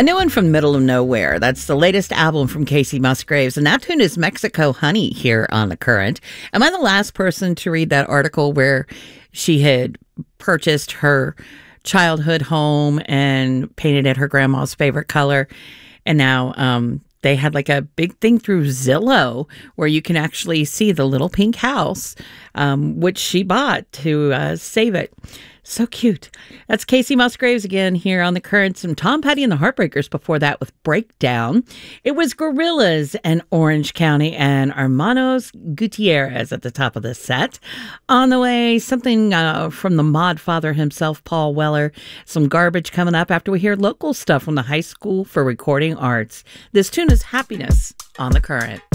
A new one from Middle of Nowhere. That's the latest album from Kacey Musgraves. And that tune is Mexico Honey here on The Current. Am I the last person to read that article where she had purchased her childhood home and painted it her grandma's favorite color? And now they had like a big thing through Zillow where you can actually see the little pink house, which she bought to save it. So cute. That's Kacey Musgraves again here on The Current. Some Tom Petty and the Heartbreakers before that with Breakdown. It was Gorillaz and Orange County and Hermanos Gutierrez at the top of the set. On the way, something from the mod father himself, Paul Weller. Some garbage coming up after we hear local stuff from the High School for Recording Arts. This tune is Happiness on The Current.